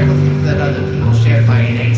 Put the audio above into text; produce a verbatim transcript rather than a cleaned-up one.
able to put that other people shared my innate